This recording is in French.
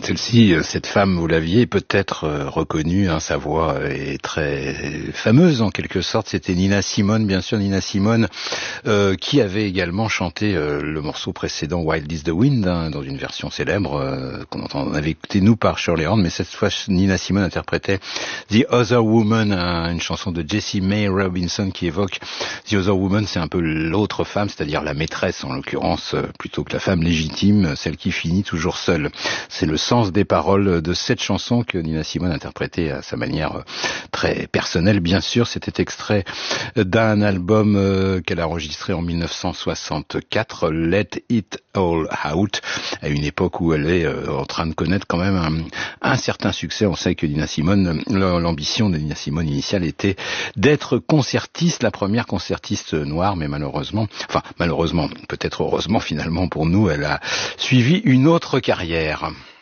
Celle-ci, cette femme, vous l'aviez peut-être reconnue, hein, sa voix est très fameuse en quelque sorte, c'était Nina Simone, bien sûr, Nina Simone, qui avait également chanté le morceau précédent Wild is the Wind, hein, dans une version célèbre on avait écouté nous par Shirley Horn, mais cette fois Nina Simone interprétait The Other Woman, une chanson de Jessie May Robinson qui évoque The Other Woman, c'est un peu l'autre femme, c'est-à-dire la maîtresse en l'occurrence, plutôt que la femme légitime, celle qui finit toujours seule. C'est le sens des paroles de cette chanson que Nina Simone interprétait à sa manière très personnelle, bien sûr. C'était extrait d'un album qu'elle a enregistré en 1964, Let It All Out, à une époque où elle est en train de connaître quand même un certain succès. On sait que Nina Simone, l'ambition de Nina Simone initiale était d'être concertiste, la première concertiste noire, mais malheureusement, peut-être heureusement finalement pour nous, elle a suivi une autre carrière.